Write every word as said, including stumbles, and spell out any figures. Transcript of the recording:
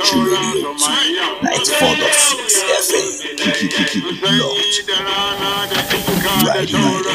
Country Radio two, ninety-four point six F M. Keep, keep, keep, keep it locked. Right here.